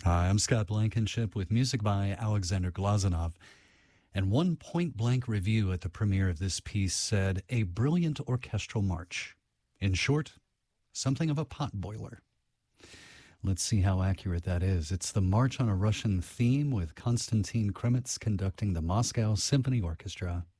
Hi, I'm Scott Blankenship with music by Alexander Glazunov. And one point-blank review at the premiere of this piece said, a brilliant orchestral march. In short, something of a potboiler. Let's see how accurate that is. It's the March on a Russian Theme with Konstantin Kremitz conducting the Moscow Symphony Orchestra.